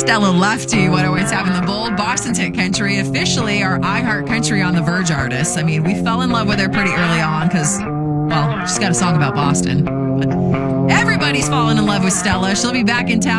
Stella Lefty, what always having the bold Boston's hit country, officially our iHeart Country on the Verge artist. I mean, we fell in love with her pretty early on because, well, she's got a song about Boston. But everybody's fallen in love with Stella. She'll be back in town